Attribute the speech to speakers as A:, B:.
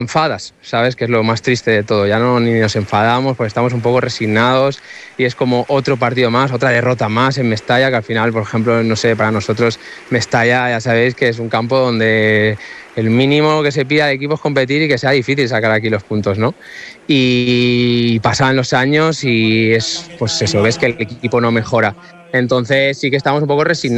A: enfadas, ¿sabes? Que es lo más triste de todo. Ya no ni nos enfadamos porque estamos un poco resignados y es como otro partido más, otra derrota más en Mestalla, que al final, por ejemplo, no sé, para nosotros Mestalla ya sabéis que es un campo donde el mínimo que se pide al equipo es competir y que sea difícil sacar aquí los puntos, ¿no? Y pasan los años y es, pues eso, ves que el equipo no mejora. Entonces sí que estamos un poco resignados.